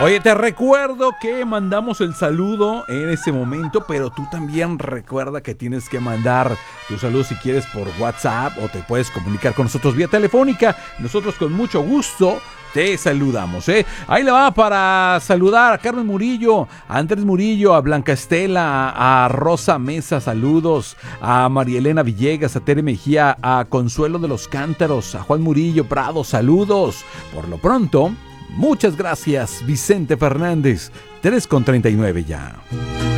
Oye, te recuerdo que mandamos el saludo en ese momento, pero tú también recuerda que tienes que mandar tu saludo si quieres por WhatsApp o te puedes comunicar con nosotros vía telefónica. Nosotros con mucho gusto te saludamos, ¿eh? Ahí le va para saludar a Carmen Murillo, a Andrés Murillo, a Blanca Estela, a Rosa Mesa, saludos, a María Elena Villegas, a Tere Mejía, a Consuelo de los Cántaros, a Juan Murillo Prado, saludos. Por lo pronto, muchas gracias, Vicente Fernández, 3:39 ya.